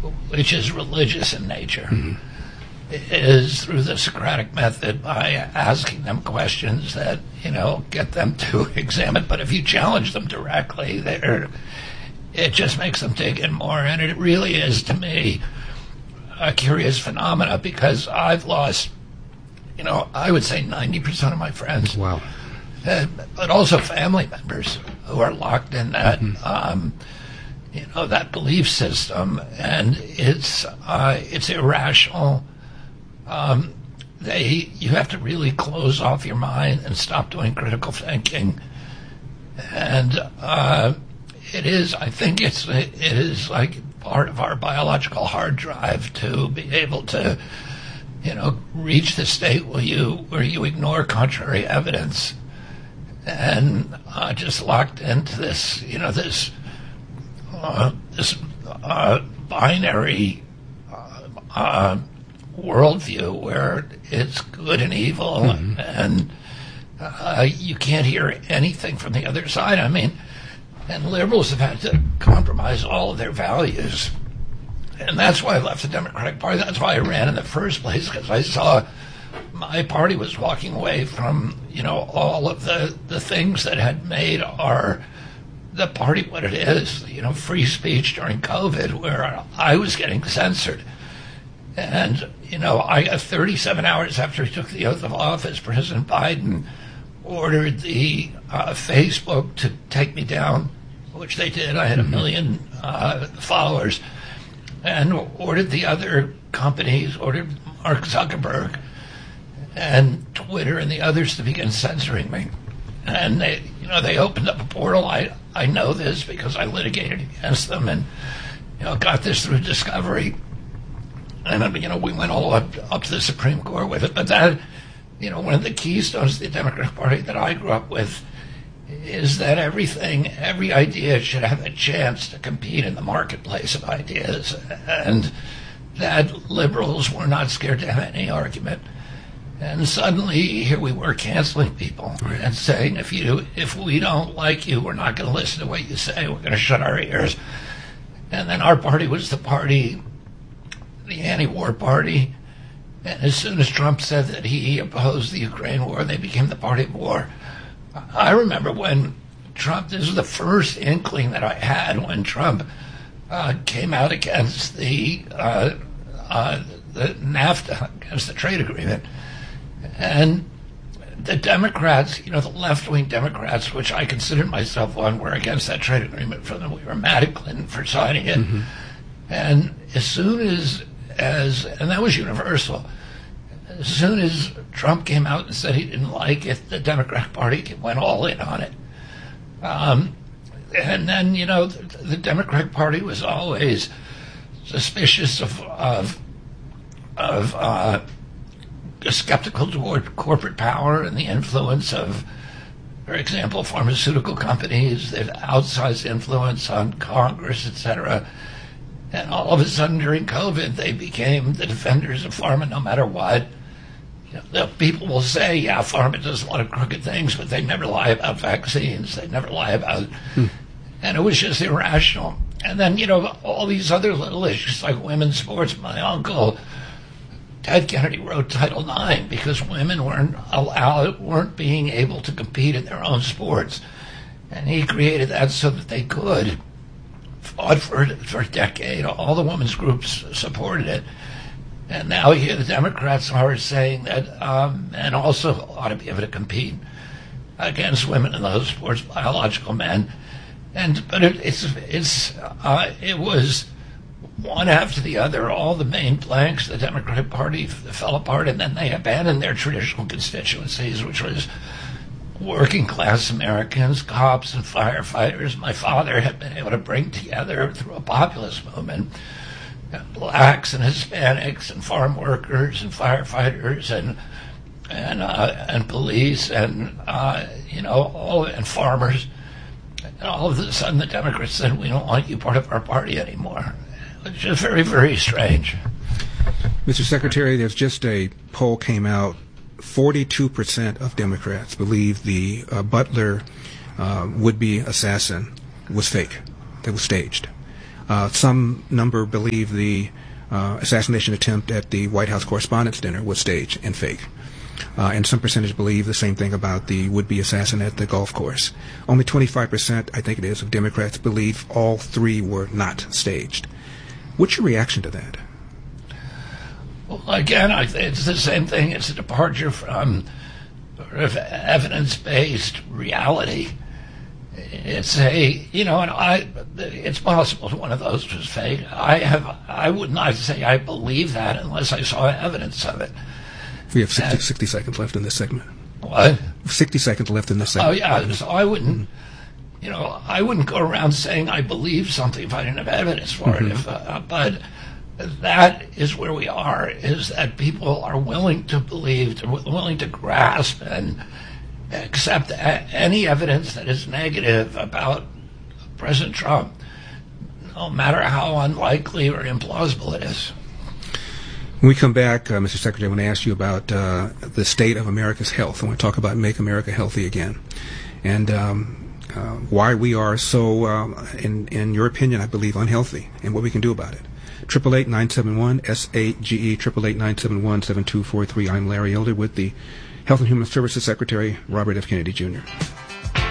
which is religious in nature, is through the Socratic method by asking them questions that, get them to examine. But if you challenge them directly, it just makes them dig in more. And it really is, to me, a curious phenomena, because I've lost, I would say 90% of my friends. Wow. But also family members who are locked in that, that belief system, and it's irrational. You have to really close off your mind and stop doing critical thinking, and it is like part of our biological hard drive to be able to, reach the state where you ignore contrary evidence, and just locked into this, this binary worldview where it's good and evil, and you can't hear anything from the other side. I mean, and liberals have had to compromise all of their values. And that's why I left the Democratic Party. That's why I ran in the first place, because I saw my party was walking away from, all of the things that had made the party what it is, free speech during COVID, where I was getting censored. And, I 37 hours after he took the oath of office, President Biden ordered the Facebook to take me down, which they did. I had 1 million followers, and ordered the other companies, ordered Mark Zuckerberg and Twitter and the others to begin censoring me. And they opened up a portal. I know this because I litigated against them, and got this through discovery. And we went all up to the Supreme Court with it. But that, one of the keystones of the Democratic Party that I grew up with is that every idea should have a chance to compete in the marketplace of ideas, and that liberals were not scared to have any argument. And suddenly, here we were canceling people and saying, if we don't like you, we're not going to listen to what you say. We're going to shut our ears. And then our party was the anti-war party. And as soon as Trump said that he opposed the Ukraine war, they became the party of war. I remember when Trump, this was the first inkling that I had when Trump came out against the NAFTA, against the trade agreement. And the Democrats, the left-wing Democrats, which I considered myself one, were against that trade agreement. For them, we were mad at Clinton for signing it. And as soon as and that was universal, as soon as Trump came out and said he didn't like it, the Democratic Party went all in on it. And then, the Democratic Party was always suspicious of skeptical toward corporate power and the influence of, for example, pharmaceutical companies, their outsized influence on Congress, etc. And all of a sudden during COVID, they became the defenders of pharma no matter what. The people will say, yeah, pharma does a lot of crooked things, but they never lie about vaccines. They never lie about... And it was just irrational. And then, all these other little issues like women's sports. My uncle, Ted Kennedy, wrote Title IX because women weren't being able to compete in their own sports. And he created that so that they could. Fought for a decade. All the women's groups supported it. And now here the Democrats are saying that men also ought to be able to compete against women in those sports, biological men. But it was one after the other. All the main planks of the Democratic Party fell apart, and then they abandoned their traditional constituencies, which was working class Americans, cops and firefighters. My father had been able to bring together through a populist movement blacks and Hispanics and farm workers and firefighters and police and and farmers. And all of a sudden the Democrats said, we don't want you part of our party anymore. It's just very, very strange. Mr. Secretary, there's just a poll came out. 42% of Democrats believe the Butler would-be assassin was fake, that was staged. Some number believe the assassination attempt at the White House Correspondents' Dinner was staged and fake. And some percentage believe the same thing about the would-be assassin at the golf course. Only 25%, I think it is, of Democrats believe all three were not staged. What's your reaction to that? Well, again, it's the same thing. It's a departure from sort of evidence-based reality. It's it's possible one of those was fake. I would not say I believe that unless I saw evidence of it. We have 60 seconds left in this segment. What? 60 seconds left in this segment. Oh, yeah. So I wouldn't, I wouldn't go around saying I believe something if I didn't have evidence for it. But that is where we are, is that people are willing to believe, they're willing to grasp and accept any evidence that is negative about President Trump, no matter how unlikely or implausible it is. When we come back, Mr. Secretary, I want to ask you about the state of America's health. I want to talk about Make America Healthy Again, and why we are so, in your opinion, I believe, unhealthy, and what we can do about it. 888-971-SAGE, 888-971-7243. I'm Larry Elder with the Health and Human Services Secretary, Robert F. Kennedy, Jr.